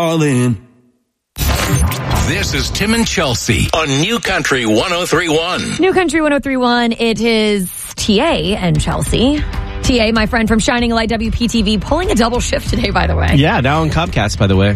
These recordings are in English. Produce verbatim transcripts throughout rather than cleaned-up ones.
All in. This is Tim and Chelsea on New Country one oh three point one. New Country one oh three point one. It is T A and Chelsea. T A, my friend from Shining Light W P T V, pulling a double shift today, by the way. Yeah, now on Comcast, by the way.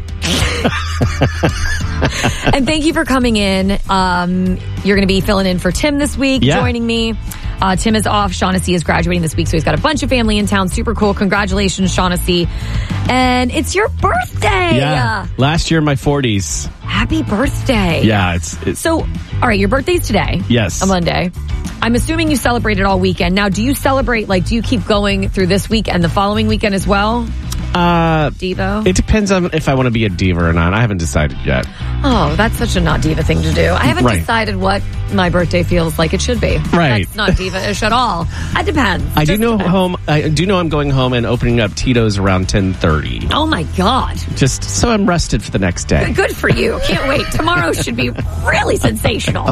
And thank you for coming in. Um, you're going to be filling in for Tim this week, yeah. joining me. Uh, Tim is off. Shaughnessy is graduating this week, so he's got a bunch of family in town. Super cool. Congratulations, Shaughnessy. And it's your birthday. Yeah. Last year, my forties. Happy birthday. Yeah. It's, it's So, all right, your birthday's today. Yes. A Monday. I'm assuming you celebrated all weekend. Now, do you celebrate, like, do you keep going through this week and the following weekend as well? Uh, Devo? It depends on if I want to be a diva or not. I haven't decided yet. Oh, that's such a not diva thing to do. I haven't Right. decided what my birthday feels like it should be. Right. That's not diva-ish at all. It depends. I do Just know depends. home. I do know I'm going home and opening up Tito's around ten thirty. Oh, my God. Just so I'm rested for the next day. Good for you. Can't wait. Tomorrow should be really sensational.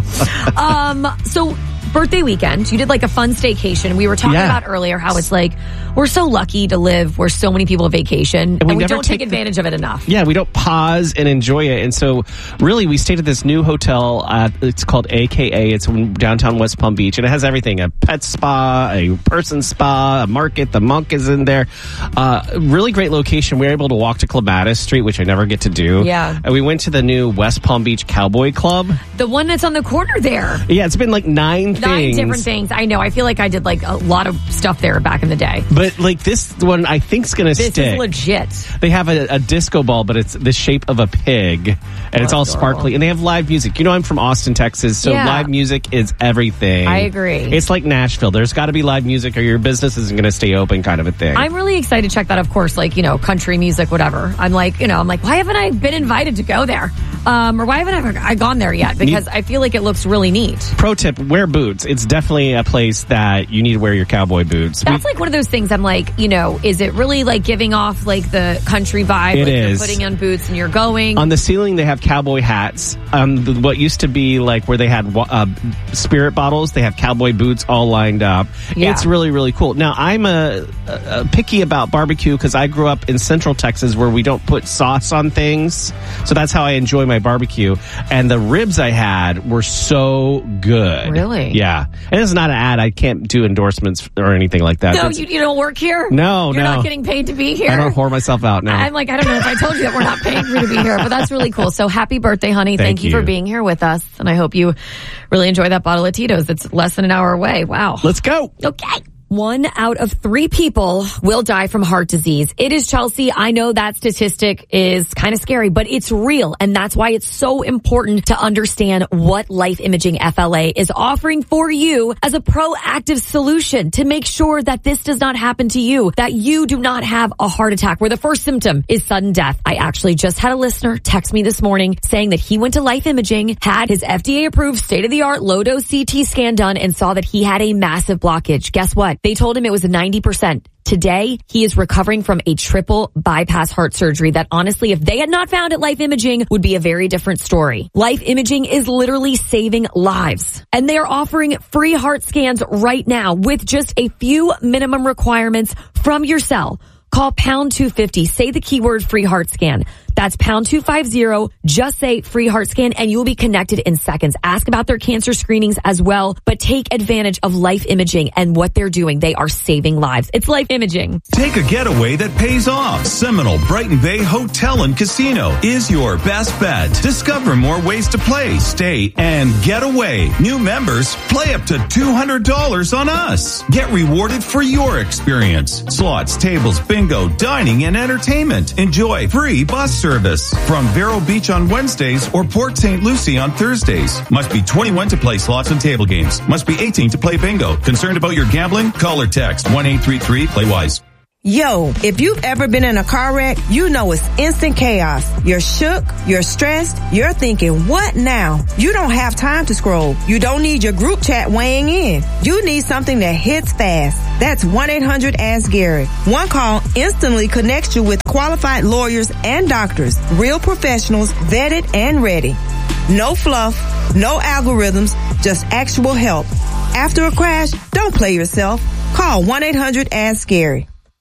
Um, so birthday weekend, you did like a fun staycation. We were talking Yeah. about earlier how it's like we're so lucky to live where so many people vacation, and we, we never don't take, take the- advantage of it enough. Yeah, we don't pause and enjoy it. And so really we stayed at this new hotel. Uh, it's called A K A. It's in downtown West Palm Beach. And it has everything. A pet spa, a person spa, a market. The Monk is in there. Uh, really great location. We were able to walk to Clematis Street, which I never get to do. Yeah. And we went to the new West Palm Beach Cowboy Club. The one that's on the corner there. Yeah, it's been like nine, Nine things. different things. I know. I feel like I did like a lot of stuff there back in the day. But like this one I think is going to This stick. is legit. They have a, a disco ball, but it's the shape of a pig, and it's all adorable. sparkly. And they have live music. You know, I'm from Austin, Texas, so Yeah. live music is everything. I agree. It's like Nashville. There's got to be live music, or your business isn't going to stay open, kind of a thing. I'm really excited to check that, of course, like, you know, country music, whatever. I'm like, you know, I'm like, why haven't I been invited to go there? Um, or why haven't I gone there yet? Because I feel like it looks really neat. Pro tip: wear boots. It's definitely a place that you need to wear your cowboy boots. That's We- like one of those things I'm like, you know, is it really like giving off like the country vibe? It like is. You're putting on boots and you're going. On the ceiling, they have cowboy hats. Um, the, what used to be like where they had uh, spirit bottles, they have cowboy boots all lined up. Yeah. It's really, really cool. Now, I'm a, a, a picky about barbecue because I grew up in Central Texas where we don't put sauce on things. So that's how I enjoy my barbecue. And the ribs I had were so good. Really? Yeah. And it's not an ad. I can't do endorsements or anything like that. no, That's- you, you don't work here? No, You're no. not getting paid to be here? I don't whore myself out now. I'm like, I don't know if I told you that we're not paying for you to be here, but that's really cool. So happy birthday, honey. Thank, Thank you for you. being here with us. And I hope you really enjoy that bottle of Tito's. It's less than an hour away. Wow. Let's go. Okay. One out of three people will die from heart disease. It is Chelsea. I know that statistic is kind of scary, but it's real. And that's why it's so important to understand what Life Imaging F L A is offering for you as a proactive solution to make sure that this does not happen to you, that you do not have a heart attack where the first symptom is sudden death. I actually just had a listener text me this morning saying that he went to Life Imaging, had his F D A approved state-of-the-art low-dose C T scan done, and saw that he had a massive blockage. Guess what? They told him it was ninety percent. Today, he is recovering from a triple bypass heart surgery that honestly, if they had not found it, Life Imaging would be a very different story. Life Imaging is literally saving lives. And they are offering free heart scans right now with just a few minimum requirements from your cell. Call pound two fifty. Say the keyword free heart scan. That's pound two fifty. Just say free heart scan and you will be connected in seconds. Ask about their cancer screenings as well, but take advantage of Life Imaging and what they're doing. They are saving lives. It's Life Imaging. Take a getaway that pays off. Seminole Brighton Bay Hotel and Casino is your best bet. Discover more ways to play, stay, and get away. New members play up to two hundred dollars on us. Get rewarded for your experience. Slots, tables, bingo, dining, and entertainment. Enjoy free bus service from Vero Beach on Wednesdays or Port Saint Lucie on Thursdays. Must be twenty-one to play slots and table games. Must be eighteen to play bingo. Concerned about your gambling? Call or text one eight three three play wise. Yo, if you've ever been in a car wreck, you know it's instant chaos. You're shook, you're stressed, you're thinking, what now? You don't have time to scroll. You don't need your group chat weighing in. You need something that hits fast. That's one eight hundred ask Gary. One call instantly connects you with qualified lawyers and doctors, real professionals, vetted and ready. No fluff, no algorithms, just actual help. After a crash, don't play yourself. Call one eight hundred ask Gary.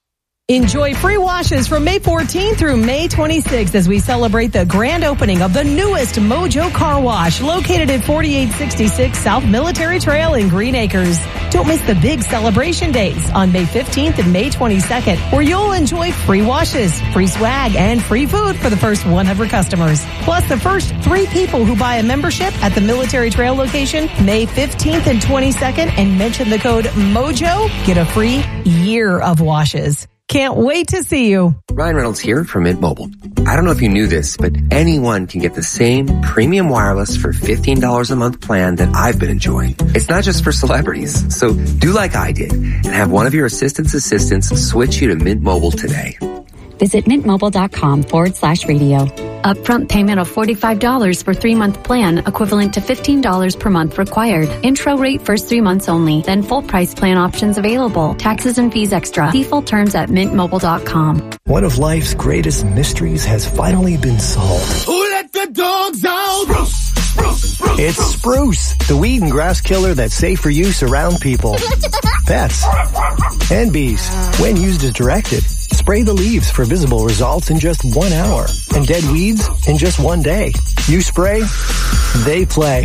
Enjoy free washes from May fourteenth through May twenty-sixth as we celebrate the grand opening of the newest Mojo Car Wash located at forty-eight sixty-six South Military Trail in Green Acres. Don't miss the big celebration days on May fifteenth and May twenty-second, where you'll enjoy free washes, free swag, and free food for the first one hundred customers. Plus, the first three people who buy a membership at the Military Trail location May fifteenth and twenty-second and mention the code MOJO get a free year of washes. Can't wait to see you. Ryan Reynolds here from Mint Mobile. I don't know if you knew this, but anyone can get the same premium wireless for fifteen dollars a month plan that I've been enjoying. It's not just for celebrities. So do like I did and have one of your assistant's assistants switch you to Mint Mobile today. Visit mintmobile.com forward slash radio. Upfront payment of forty-five dollars for three-month plan, equivalent to fifteen dollars per month required. Intro rate first three months only, then full price plan options available. Taxes and fees extra. See full terms at mint mobile dot com. One of life's greatest mysteries has finally been solved. Who let the dogs out? Spruce, spruce, spruce, it's Spruce, the weed and grass killer that's safe for use around people, pets, and bees. When used as directed, spray the leaves for visible results in just one hour and dead weeds in just one day. You spray, they play.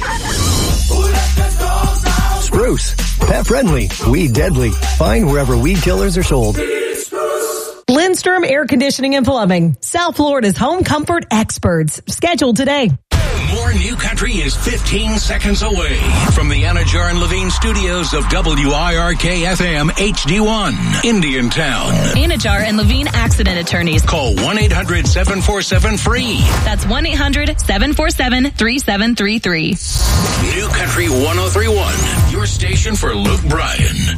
Spruce, pet friendly, weed deadly. Find wherever weed killers are sold. Lindstrom Air Conditioning and Plumbing, South Florida's home comfort experts. Scheduled today. More New Country is fifteen seconds away from the Anajar and Levine studios of W I R K F M H D one, Indiantown. Anajar and Levine accident attorneys. Call one eight hundred seven four seven free. That's one eight hundred seven four seven three seven three three. New Country one oh three point one, your station for Luke Bryan.